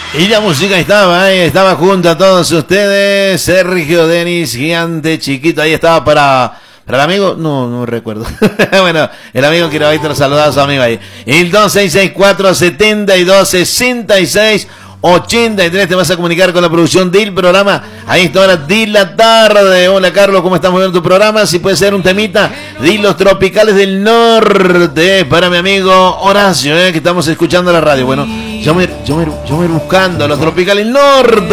Y la música estaba junto a todos ustedes. Sergio Denis, gigante, chiquito, ahí estaba para el amigo, no recuerdo. Bueno, el amigo quiero ahí te lo saludar a su amigo ahí. El 2664-7266-83, te vas a comunicar con la producción del programa. Ahí está ahora de la tarde. Hola Carlos, ¿cómo estamos viendo tu programa? Si puede ser un temita de los tropicales del norte para mi amigo Horacio, que estamos escuchando la radio. Bueno, yo me ir buscando los tropicales del norte.